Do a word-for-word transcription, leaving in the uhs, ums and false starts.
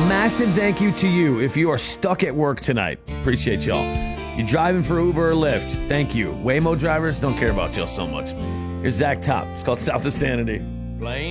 massive thank you to you if you are stuck at work tonight. Appreciate y'all. You driving for Uber or Lyft? Thank you. Waymo drivers, don't care about y'all so much. Here's Zach Top. It's called South of Sanity. Playing